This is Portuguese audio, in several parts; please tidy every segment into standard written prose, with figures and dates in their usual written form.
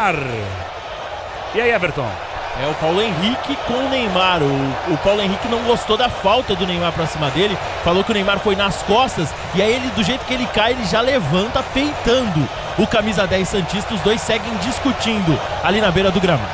Neymar. E aí, Everton? É o Paulo Henrique com o Neymar. O Paulo Henrique não gostou da falta do Neymar pra cima dele. Falou que o Neymar foi nas costas. E aí ele, do jeito que ele cai, ele já levanta peitando o camisa 10 santista. Os dois seguem discutindo ali na beira do gramado.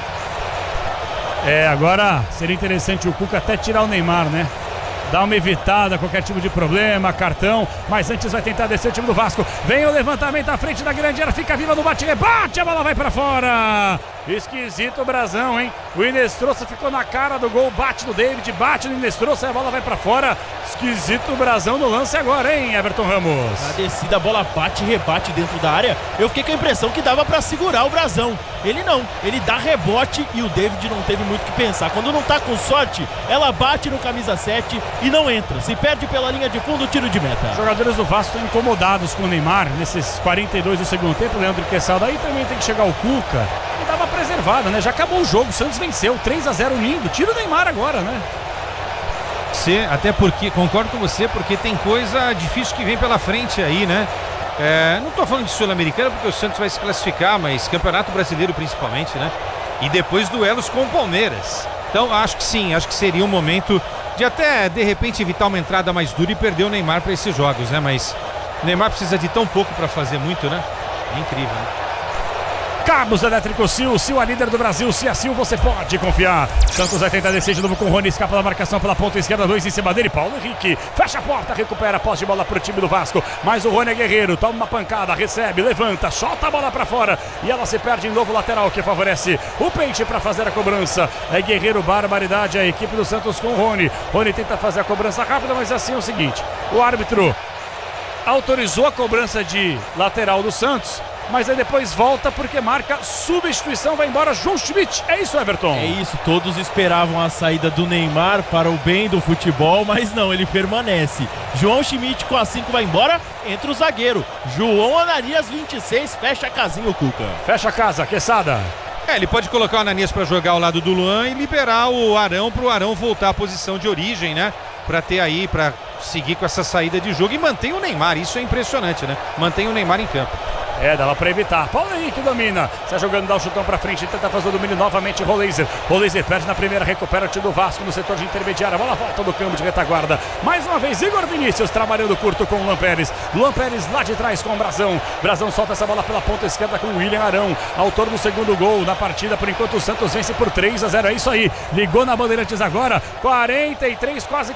Agora seria interessante o Cuca até tirar o Neymar, né? Dá uma evitada, qualquer tipo de problema, cartão. Mas antes vai tentar descer o time do Vasco. Vem o levantamento à frente da grande área. Fica viva no bate-rebate. A bola vai pra fora. Esquisito o Brazão, hein? O Inestrosa ficou na cara do gol. Bate no David, bate no Inestrosa. A bola vai pra fora. Esquisito o Brazão no lance agora, hein, Everton Ramos? Na descida, a bola bate e rebate dentro da área. Eu fiquei com a impressão que dava pra segurar o Brazão. Ele não, ele dá rebote e o David não teve muito o que pensar. Quando não tá com sorte, ela bate no camisa 7 e não entra. Se perde pela linha de fundo, tiro de meta. Os jogadores do Vasco estão incomodados com o Neymar nesses 42 do segundo tempo. Leandro Quesada, aí também tem que chegar o Cuca e dar uma preservada, né? Já acabou o jogo, o Santos venceu 3-0 lindo. Tira o Neymar agora, né? Até porque, concordo com você, porque tem coisa difícil que vem pela frente aí, né? Não tô falando de Sul-Americana porque o Santos vai se classificar, mas Campeonato Brasileiro principalmente, né? E depois duelos com o Palmeiras. Então acho que sim, acho que seria um momento de até de repente evitar uma entrada mais dura e perder o Neymar para esses jogos, né? Mas o Neymar precisa de tão pouco para fazer muito, né? É incrível, né? Cabos Elétricos Sil, Sil a líder do Brasil, se a Sil você pode confiar. Santos vai tentar descer de novo com o Rony, escapa da marcação pela ponta esquerda, 2 em cima dele, Paulo Henrique, fecha a porta, recupera a posse de bola pro time do Vasco, mas o Rony é guerreiro, toma uma pancada, recebe, levanta, solta a bola pra fora e ela se perde em novo lateral que favorece o Peixe pra fazer a cobrança. É guerreiro, barbaridade, a equipe do Santos com o Rony. Rony tenta fazer a cobrança rápida, mas assim é o seguinte, o árbitro autorizou a cobrança de lateral do Santos, mas aí depois volta porque marca substituição, vai embora João Schmidt. É isso, Everton? É isso, todos esperavam a saída do Neymar para o bem do futebol, mas não, ele permanece. João Schmidt com a 5 vai embora, entra o zagueiro João Ananias, 26, fecha a casinha o Cuca. Fecha a casa, Quesada. Ele pode colocar o Ananias para jogar ao lado do Luan e liberar o Arão pro Arão voltar à posição de origem, né? Para ter aí, para seguir com essa saída de jogo e mantém o Neymar, isso é impressionante, né? Mantém o Neymar em campo. Dava pra evitar. Paulo Henrique domina. Sai jogando, dá o chutão pra frente. Tenta fazer o domínio novamente. Roleiser perde na primeira. Recupera o time do Vasco no setor de intermediária. A bola volta do campo de retaguarda. Mais uma vez, Igor Vinícius trabalhando curto com o Luan Pérez. Luan Pérez lá de trás com o Brazão. Brazão solta essa bola pela ponta esquerda com o William Arão. Autor do segundo gol na partida. Por enquanto, o Santos vence por 3-0. É isso aí. Ligou na Bandeirantes agora. 43, quase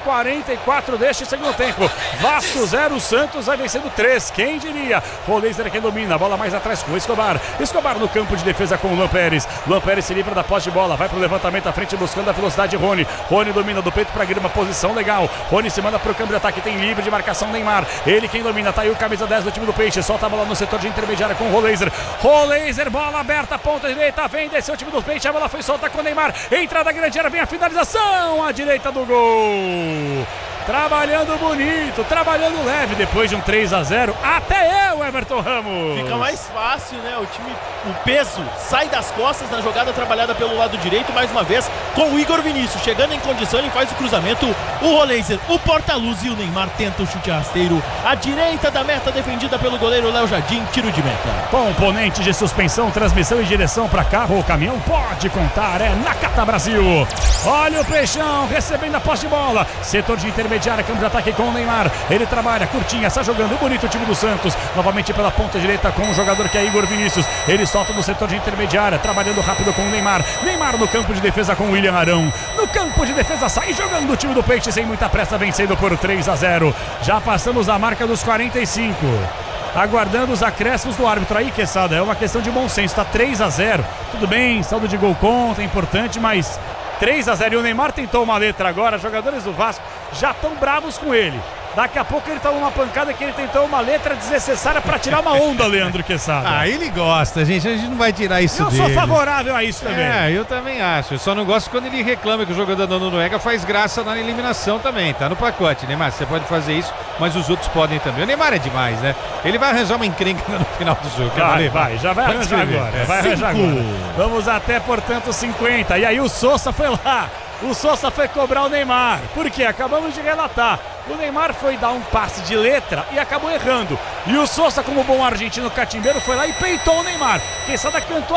44 deste segundo tempo. Vasco 0, Santos vai vencendo 3. Quem diria? Roleiser quem domina. A bola mais atrás com o Escobar. Escobar no campo de defesa com o Luan Pérez. Luan Pérez se livra da posse de bola. Vai pro levantamento à frente buscando a velocidade de Rony. Rony domina do peito para Grima. Posição legal. Rony se manda pro campo de ataque. Tem livre de marcação Neymar. Ele quem domina. Tá aí o camisa 10 do time do Peixe. Solta a bola no setor de intermediária com o Roleiser. Roleiser, bola aberta, ponta direita. Vem, desceu o time do Peixe. A bola foi solta com o Neymar. Entrada grande área. Vem a finalização. À direita do gol. Trabalhando bonito, trabalhando leve depois de um 3-0. Até eu, Everton Ramos. Fica mais fácil, né? O peso sai das costas na jogada trabalhada pelo lado direito, mais uma vez com o Igor Vinícius. Chegando em condição, ele faz o cruzamento. O Roleiser, o porta-luz e o Neymar tenta o chute rasteiro. À direita da meta, defendida pelo goleiro Léo Jardim, tiro de meta. Componente de suspensão, transmissão e direção para carro ou caminhão, pode contar, é Nakata Brasil. Olha o Peixão recebendo a posse de bola. Setor de intermediária, campo de ataque com o Neymar. Ele trabalha, curtinha, está jogando bonito o time do Santos. Novamente pela ponta direita com o jogador que é Igor Vinícius. Ele solta no setor de intermediária, trabalhando rápido com o Neymar. Neymar no campo de defesa com o William Arão. No campo de defesa sai jogando o time do Peixe sem muita pressa, vencendo por 3-0. Já passamos a marca dos 45. Aguardando os acréscimos do árbitro aí, Quesada. É uma questão de bom senso, tá 3-0. Tudo bem, saldo de gol conta, é importante, mas 3-0 e o Neymar tentou uma letra agora. Os jogadores do Vasco já estão bravos com ele. Daqui a pouco ele toma uma pancada que ele tentou uma letra desnecessária para tirar uma onda, Leandro Quesada. Ele gosta, gente. A gente não vai tirar isso dele. Eu sou favorável a isso também. Eu também acho. Eu só não gosto quando ele reclama que o jogador da Noruega faz graça na eliminação também. Tá no pacote, Neymar. Você pode fazer isso, mas os outros podem também. O Neymar é demais, né? Ele vai arranjar uma encrenca no final do jogo. Já vai arranjar agora. Vai arranjar agora. Vamos até, portanto, 50. E aí o Sousa foi lá. O Sousa foi cobrar o Neymar. Por quê? Acabamos de relatar. O Neymar foi dar um passe de letra e acabou errando. E o Sousa, como bom argentino catimbeiro, foi lá e peitou o Neymar. Quesada cantou